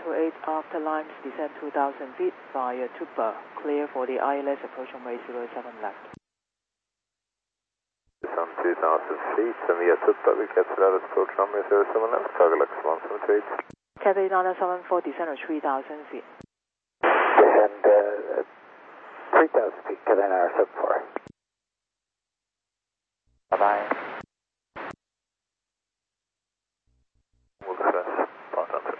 728 after Limes, descend 2,000 feet via Tuba. Clear for the ILS approach runway 07 left. Descend 2,000 feet and via Tuba, we get ILS approach runway 07 left, Cargo Lux 178. Cathay 974, descend 3,000 feet. Descend 3,000 feet, Cathay 974.